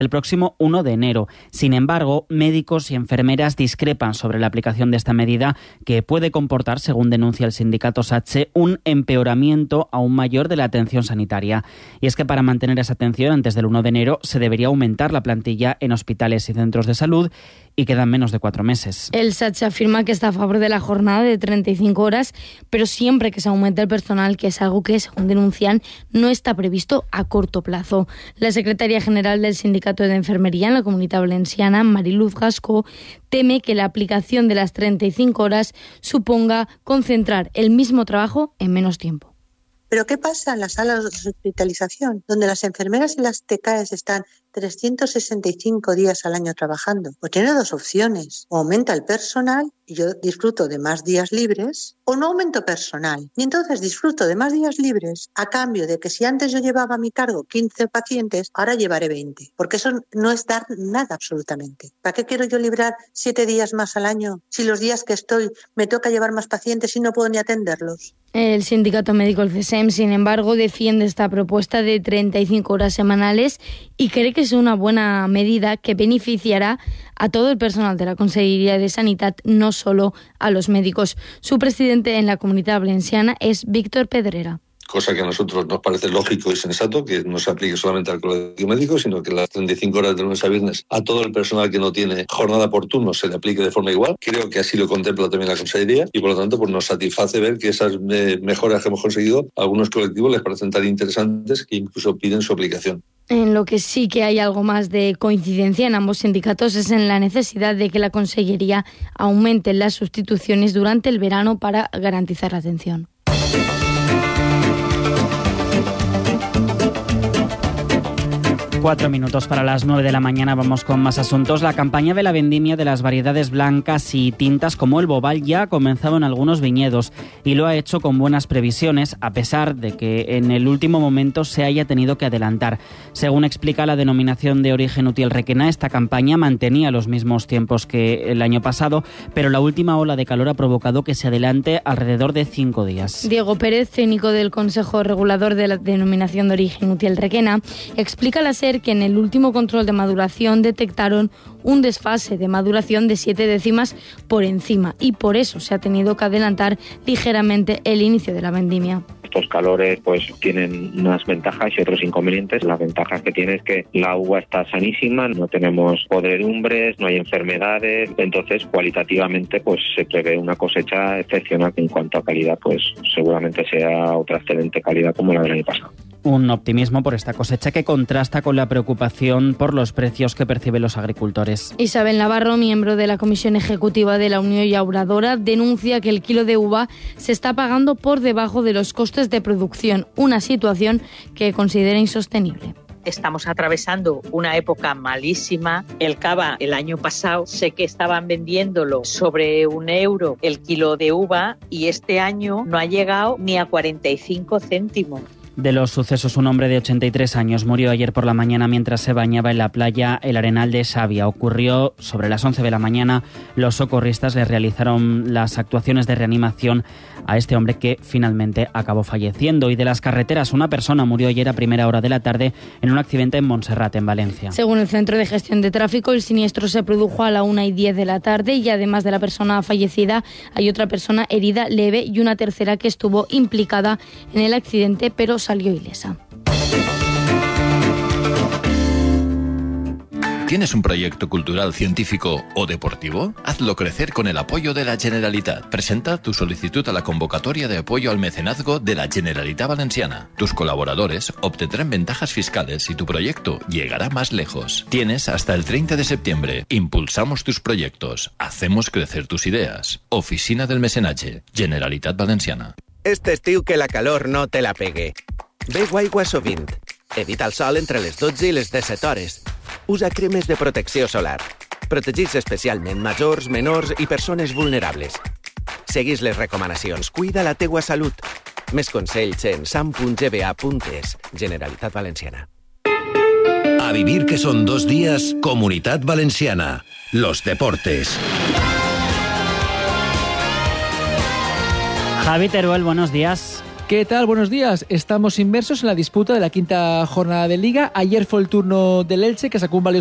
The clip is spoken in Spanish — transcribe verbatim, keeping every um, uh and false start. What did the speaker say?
el próximo uno de enero. Sin embargo, médicos y enfermeras discrepan sobre la aplicación de esta medida que puede comportar, según denuncia el sindicato SATSE, un empeoramiento aún mayor de la atención sanitaria. Y es que para mantener esa atención antes del uno de enero se debería aumentar la plantilla en hospitales y centros de salud y quedan menos de cuatro meses. El SATSE afirma que está a favor de la jornada de treinta y cinco horas, pero siempre que se aumente el personal, que es algo que, según denuncian, no está previsto a corto plazo. La secretaria general del Sindicato de Enfermería en la Comunitat Valenciana, Mariluz Gascó, teme que la aplicación de las treinta y cinco horas suponga concentrar el mismo trabajo en menos tiempo. ¿Pero qué pasa en las salas de hospitalización, donde las enfermeras y las T K Es están trescientos sesenta y cinco días al año trabajando? Pues tiene dos opciones: o aumenta el personal y yo disfruto de más días libres, o no aumento personal y entonces disfruto de más días libres a cambio de que si antes yo llevaba a mi cargo quince pacientes, ahora llevaré veinte, porque eso no es dar nada absolutamente. ¿Para qué quiero yo librar siete días más al año si los días que estoy me toca llevar más pacientes y no puedo ni atenderlos? El sindicato médico, el C S E M, sin embargo, defiende esta propuesta de treinta y cinco horas semanales y cree que es una buena medida que beneficiará a todo el personal de la Conselleria de Sanidad, no solo a los médicos. Su presidente en la Comunitat Valenciana es Víctor Pedrera. Cosa que a nosotros nos parece lógico y sensato, que no se aplique solamente al colectivo médico, sino que las treinta y cinco horas de lunes a viernes a todo el personal que no tiene jornada por turno se le aplique de forma igual. Creo que así lo contempla también la Consellería y por lo tanto pues nos satisface ver que esas eh, mejoras que hemos conseguido a algunos colectivos les parecen tan interesantes que incluso piden su aplicación. En lo que sí que hay algo más de coincidencia en ambos sindicatos es en la necesidad de que la Consellería aumente las sustituciones durante el verano para garantizar la atención. Cuatro minutos para las nueve de la mañana, vamos con más asuntos. La campaña de la vendimia de las variedades blancas y tintas como el Bobal ya ha comenzado en algunos viñedos y lo ha hecho con buenas previsiones, a pesar de que en el último momento se haya tenido que adelantar. Según explica la denominación de origen Utiel Requena, esta campaña mantenía los mismos tiempos que el año pasado, pero la última ola de calor ha provocado que se adelante alrededor de cinco días. Diego Pérez, técnico del Consejo Regulador de la denominación de origen Utiel Requena, explica la serie que en el último control de maduración detectaron un desfase de maduración de siete décimas por encima y por eso se ha tenido que adelantar ligeramente el inicio de la vendimia. Estos calores pues tienen unas ventajas y otros inconvenientes. Las ventajas que tiene es que la uva está sanísima, no tenemos podredumbres, no hay enfermedades, entonces cualitativamente pues se prevé una cosecha excepcional que en cuanto a calidad pues seguramente sea otra excelente calidad como la del año pasado. Un optimismo por esta cosecha que contrasta con la preocupación por los precios que perciben los agricultores. Isabel Navarro, miembro de la Comisión Ejecutiva de la Unión Llauradora, denuncia que el kilo de uva se está pagando por debajo de los costes de producción, una situación que considera insostenible. Estamos atravesando una época malísima. El cava el año pasado sé que estaban vendiéndolo sobre un euro el kilo de uva y este año no ha llegado ni a cuarenta y cinco céntimos. De los sucesos, un hombre de ochenta y tres años murió ayer por la mañana mientras se bañaba en la playa El Arenal de Xàbia. Ocurrió sobre las once de la mañana. Los socorristas le realizaron las actuaciones de reanimación a este hombre que finalmente acabó falleciendo. Y de las carreteras, una persona murió ayer a primera hora de la tarde en un accidente en Montserrat, en Valencia. Según el Centro de Gestión de Tráfico, el siniestro se produjo a la una y diez de la tarde y además de la persona fallecida hay otra persona herida leve y una tercera que estuvo implicada en el accidente pero salió ilesa. ¿Tienes un proyecto cultural, científico o deportivo? Hazlo crecer con el apoyo de la Generalitat. Presenta tu solicitud a la convocatoria de apoyo al mecenazgo de la Generalitat Valenciana. Tus colaboradores obtendrán ventajas fiscales y tu proyecto llegará más lejos. Tienes hasta el treinta de septiembre. Impulsamos tus proyectos. Hacemos crecer tus ideas. Oficina del Mecenatge. Generalitat Valenciana. Este estiu que la calor no te la pegue. Beu aigua sovint. Evita el sol entre les dotze i les disset hores. Usa cremes de protecció solar. Protegits especialment majors, menors i persones vulnerables. Seguis les recomanacions. Cuida la teua salut. Més consells en sam punt g b a punt es. Generalitat Valenciana. A vivir que son dos días, Comunitat Valenciana. Los deportes. Javi Teruel, buenos días. ¿Qué tal? Buenos días. Estamos inmersos en la disputa de la quinta jornada de Liga. Ayer fue el turno del Elche, que sacó un valioso